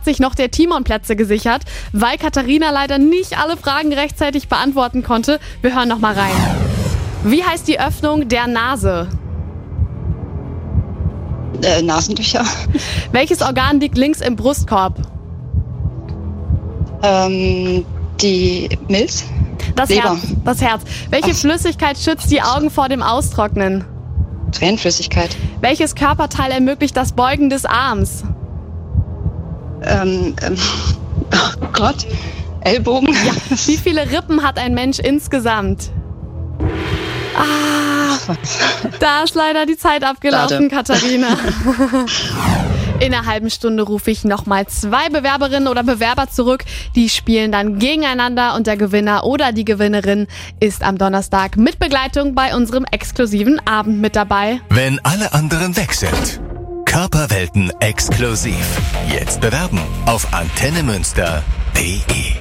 hat sich noch der Timon-Plätze gesichert, weil Katharina leider nicht alle Fragen rechtzeitig beantworten konnte. Wir hören noch mal rein. Wie heißt die Öffnung der Nase? Nasentücher. Welches Organ liegt links im Brustkorb? Die Milz. Das Leber. Herz. Das Herz. Welche Flüssigkeit schützt die Augen vor dem Austrocknen? Tränenflüssigkeit. Welches Körperteil ermöglicht das Beugen des Arms? Oh Gott. Ellbogen. Ja. Wie viele Rippen hat ein Mensch insgesamt? Da ist leider die Zeit abgelaufen, Katharina. In einer halben Stunde rufe ich nochmal 2 Bewerberinnen oder Bewerber zurück. Die spielen dann gegeneinander und der Gewinner oder die Gewinnerin ist am Donnerstag mit Begleitung bei unserem exklusiven Abend mit dabei. Wenn alle anderen weg sind. Körperwelten exklusiv. Jetzt bewerben auf antennemünster.de.